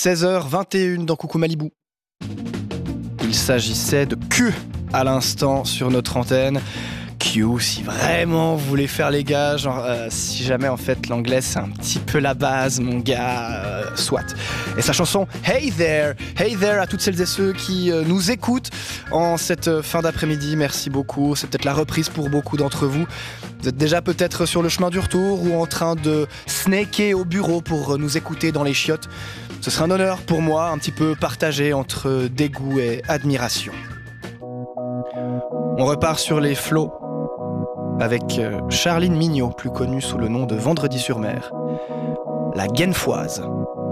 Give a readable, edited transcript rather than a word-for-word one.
16h21 dans Coucou Malibu. Il s'agissait de Q à l'instant sur notre antenne. Q, si vraiment vous voulez faire les gars, genre si jamais en fait l'anglais c'est un petit peu la base, mon gars, soit. Et sa chanson Hey There à toutes celles et ceux qui nous écoutent en cette fin d'après-midi, merci beaucoup. C'est peut-être la reprise pour beaucoup d'entre vous. Vous êtes déjà peut-être sur le chemin du retour ou en train de snaker au bureau pour nous écouter dans les chiottes. Ce serait un honneur pour moi, un petit peu partagé entre dégoût et admiration. On repart sur les flots avec Charline Mignot, plus connue sous le nom de Vendredi sur mer, la Guenfoise.